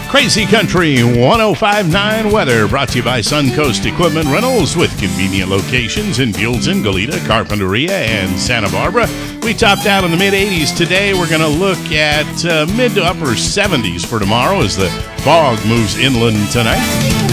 Crazy Country 105.9 weather brought to you by Suncoast Equipment Rentals with convenient locations in Buellton, Goleta, Carpinteria, and Santa Barbara. We topped out in the mid-80s today. We're going to look at mid to upper 70s for tomorrow as the fog moves inland tonight.